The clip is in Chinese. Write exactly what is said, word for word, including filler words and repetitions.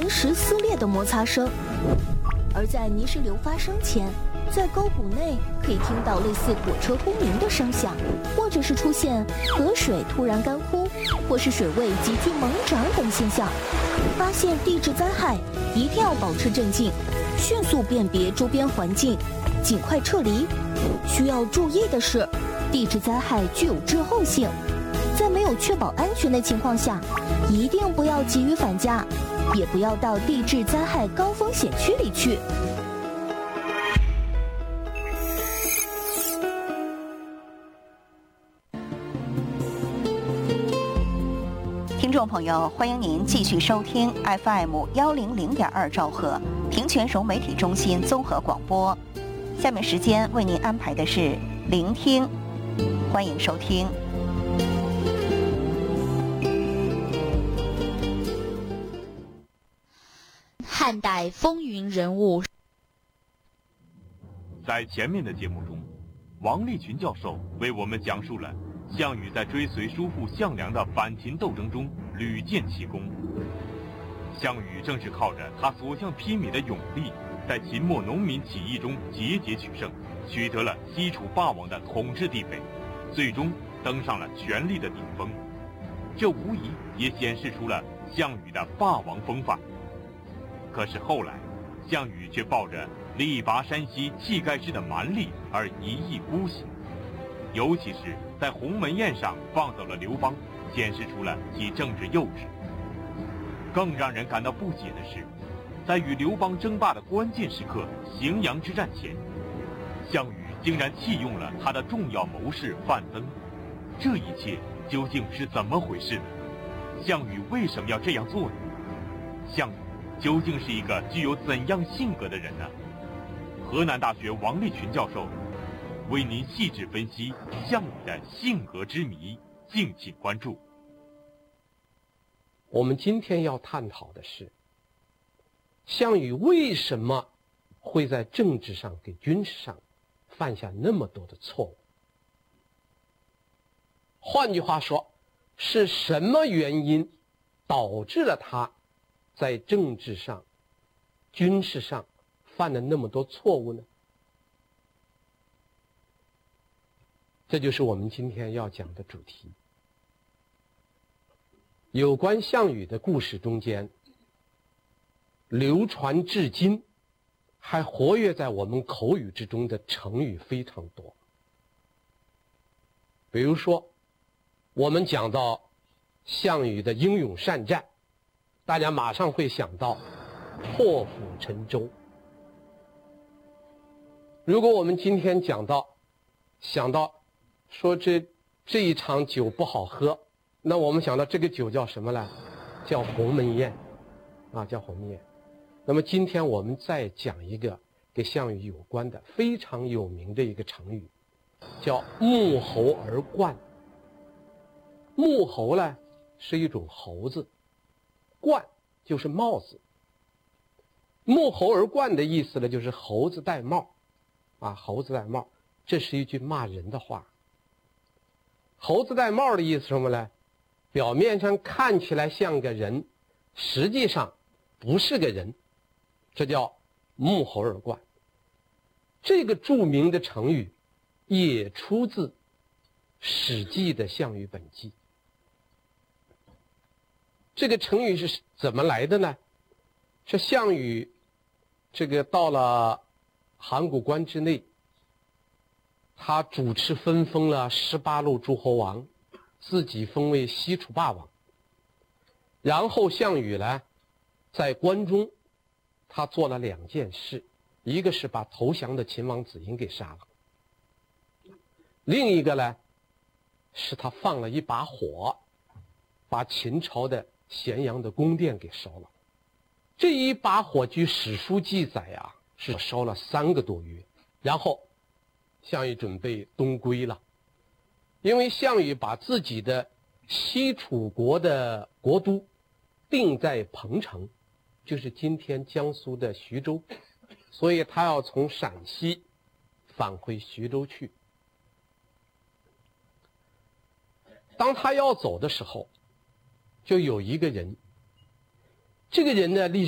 石撕裂的摩擦声。而在泥石流发生前，在沟谷内可以听到类似火车轰鸣的声响，或者是出现河水突然干枯，或是水位急剧猛涨等现象。发现地质灾害，一定要保持镇静，迅速辨别周边环境，尽快撤离。需要注意的是，地质灾害具有滞后性，在没有确保安全的情况下，一定不要急于返家，也不要到地质灾害高风险区里去。 听众朋友，欢迎您继续收听 F M 幺零零点二兆赫平泉融媒体中心综合广播。下面时间为您安排的是聆听，欢迎收听。 汉代风云人物。 在前面的节目中，王立群教授为我们讲述了项羽在追随叔父项梁的反秦斗争中屡建奇功。项羽正是靠着他所向披靡的勇力，在秦末农民起义中节节取胜，取得了西楚霸王的统治地位，最终登上了权力的顶峰。这无疑也显示出了项羽的霸王风范。可是后来，项羽却抱着力拔山兮气盖世的蛮力而一意孤行，尤其是在鸿门宴上放走了刘邦，显示出了其政治幼稚。更让人感到不解的是，在与刘邦争霸的关键时刻荥阳之战前，项羽竟然弃用了他的重要谋士范增。这一切究竟是怎么回事呢？项羽为什么要这样做呢？项羽究竟是一个具有怎样性格的人呢？河南大学王立群教授为您细致分析项羽的性格之谜，敬请关注。 我们今天要探讨的是，项羽为什么会在政治上跟军事上犯下那么多的错误？换句话说，是什么原因导致了他在政治上、军事上犯了那么多错误呢？这就是我们今天要讲的主题。有关项羽的故事中间，流传至今还活跃在我们口语之中的成语非常多。比如说，我们讲到项羽的英勇善战，大家马上会想到破釜沉舟。如果我们今天讲到想到说这这一场酒不好喝，那我们想到这个酒叫什么呢？叫鸿门宴啊，叫鸿门宴。那么今天我们再讲一个跟项羽有关的非常有名的一个成语，叫沐猴而冠。沐猴呢是一种猴子，冠就是帽子。沐猴而冠的意思呢，就是猴子戴帽啊，猴子戴帽，这是一句骂人的话。猴子戴帽的意思是什么呢？表面上看起来像个人，实际上不是个人，这叫沐猴而冠。这个著名的成语也出自《史记》的项羽本纪。这个成语是怎么来的呢？是项羽这个到了函谷关之内，他主持分封了十八路诸侯王，自己封为西楚霸王。然后项羽呢，在关中他做了两件事，一个是把投降的秦王子婴给杀了，另一个呢是他放了一把火，把秦朝的咸阳的宫殿给烧了。这一把火据史书记载啊，是烧了三个多月。然后项羽准备东归了，因为项羽把自己的西楚国的国都定在彭城，就是今天江苏的徐州，所以他要从陕西返回徐州去。当他要走的时候，就有一个人，这个人呢历